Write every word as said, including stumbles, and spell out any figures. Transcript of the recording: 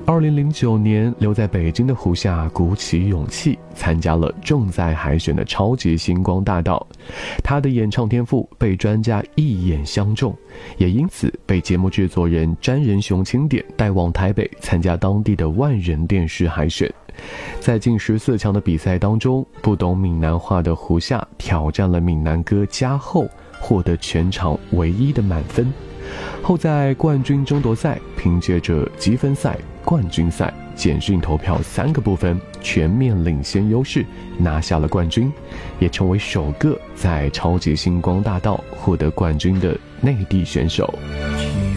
二零零九年留在北京的胡夏鼓起勇气参加了正在海选的超级星光大道，他的演唱天赋被专家一眼相中，也因此被节目制作人詹仁雄钦点带往台北参加当地的万人电视海选。在进十四强的比赛当中，不懂闽南话的胡夏挑战了闽南歌加厚，获得全场唯一的满分。后在冠军争夺赛凭借着积分赛、冠军赛、简讯投票三个部分全面领先优势拿下了冠军，也成为首个在超级星光大道获得冠军的内地选手。